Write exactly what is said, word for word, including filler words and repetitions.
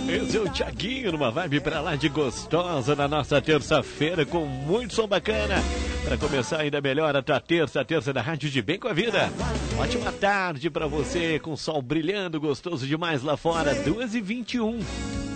Esse é o Thiaguinho, numa vibe pra lá de gostosa na nossa terça-feira, com muito som bacana. Para começar ainda melhor a tua terça, a terça da Rádio de Bem com a Vida. Ótima tarde pra você, com sol brilhando, gostoso demais lá fora, duas e vinte e um.